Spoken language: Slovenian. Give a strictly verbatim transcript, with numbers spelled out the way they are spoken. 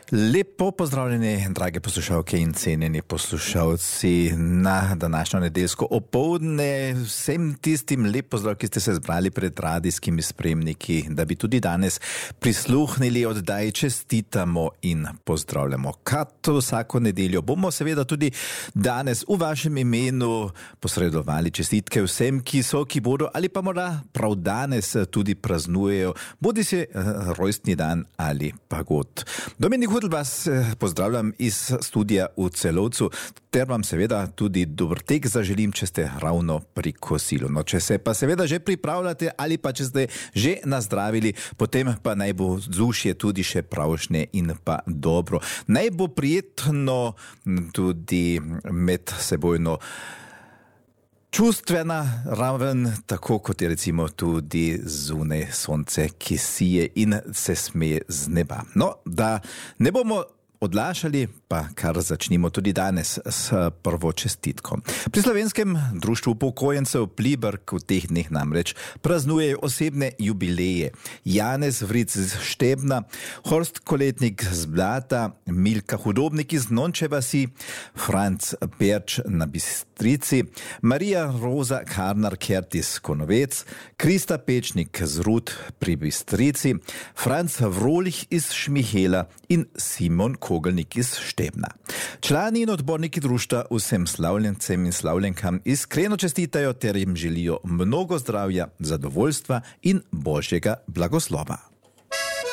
Lepo pozdravljeni, drage poslušalke in cenjeni poslušalci na današnjo nedeljsko opoldne. Vsem tistim lep pozdrav, ki ste se zbrali pred radijskimi spremniki, da bi tudi danes prisluhnili oddaji Čestitamo in pozdravljamo. Kot vsako nedeljo bomo seveda tudi danes v vašem imenu posredovali čestitke vsem, ki so, ki bodo ali pa morda prav danes tudi praznujejo, bodi si rojstni dan ali pa god. Dominik Hudl vas pozdravljam iz studia v Celovcu, ter vam seveda tudi dober tek zaželim, če ste ravno pri kosilu. No, če se pa seveda že pripravljate ali pa če ste že nazdravili, potem pa naj bo vzdušje tudi še pravšnje in pa dobro. Naj bo prijetno tudi med sebojno čustvena raven, tako kot je recimo tudi zunaj sonce, ki sije in se smeje z neba. No, da ne bomo odlašali, pa kar začnimo tudi danes s prvo čestitko. Pri Slovenskem društvu upokojencev Pliberk v teh dneh namreč praznujejo osebne jubileje. Janez Vric z Štebna, Horst Koletnik z Blata, Milka Hudobnik iz Nonče vasi, Franc Perč na Bistrici, Marija Roza Karnar-Kert iz Konovec, Krista Pečnik z Rud pri Bistrici, Franc Vrolich iz Šmihela in Simon Kogelnik iz Štebna. Člani in odborniki društva vsem slavljencem in slavljenkam iskreno čestitajo ter jim želijo mnogo zdravja, zadovoljstva in božjega blagoslova.